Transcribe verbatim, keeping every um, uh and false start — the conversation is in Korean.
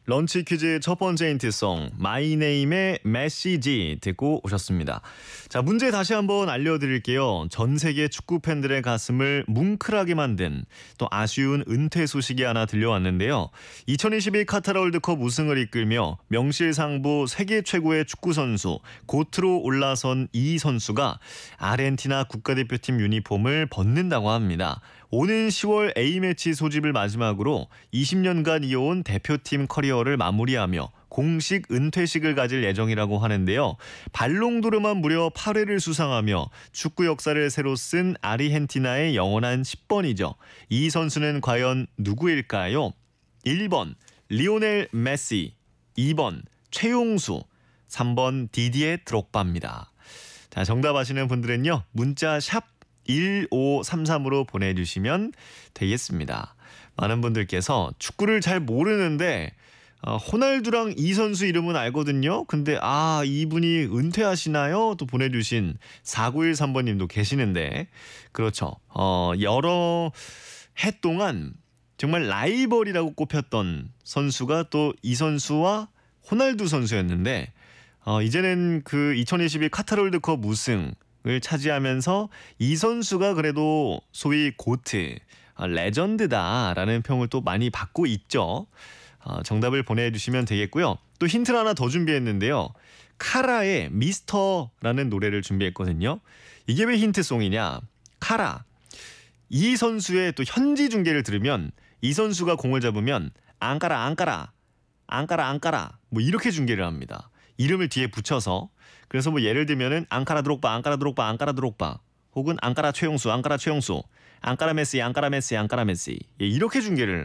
런치 퀴즈 첫 번째 힌트송 마이 네임의 메시지 듣고 오셨습니다. 자, 문제 다시 한번 알려드릴게요. 전 세계 축구 팬들의 가슴을 뭉클하게 만든 또 아쉬운 은퇴 소식이 하나 들려왔는데요. 이천이십일 카타르 월드컵 우승을 이끌며 명실상부 세계 최고의 축구 선수 고트로 올라선 이 선수가 아르헨티나 국가대표팀 유니폼을 벗는다고 합니다. 오는 시월 A매치 소집을 마지막으로 이십 년간 이어온 대표팀 커리어를 마무리하며 공식 은퇴식을 가질 예정이라고 하는데요. 발롱도르만 무려 팔 회를 수상하며 축구 역사를 새로 쓴 아르헨티나의 영원한 십 번이죠. 이 선수는 과연 누구일까요? 일 번 리오넬 메시, 이 번 최용수, 삼 번 디디에 드록바입니다. 자, 정답 아시는 분들은요. 문자 샵 일오삼삼으로 보내주시면 되겠습니다. 많은 분들께서 축구를 잘 모르는데 어, 호날두랑 이 선수 이름은 알거든요. 근데 아 이분이 은퇴하시나요? 또 보내주신 사구일삼 번님도 계시는데 그렇죠. 어, 여러 해 동안 정말 라이벌이라고 꼽혔던 선수가 또 이 선수와 호날두 선수였는데 어, 이제는 그 이천이십일 카타르 월드컵 우승 을 차지하면서 이 선수가 그래도 소위 고트, 레전드다라는 평을 또 많이 받고 있죠. 어, 정답을 보내주시면 되겠고요. 또 힌트를 하나 더 준비했는데요. 카라의 미스터라는 노래를 준비했거든요. 이게 왜 힌트송이냐. 카라. 이 선수의 또 현지 중계를 들으면 이 선수가 공을 잡으면 앙까라 앙까라 앙까라 앙까라 뭐 이렇게 중계를 합니다. 이름을 뒤에 붙여서 그래서 뭐 예를 들면은 앙카라 드록바, 앙카라 드록바, 앙카라 드록바 혹은 앙카라 최용수, 앙카라 최용수, 앙카라 메시, 앙카라 메시, 앙카라 메시 예, 이렇게 중계를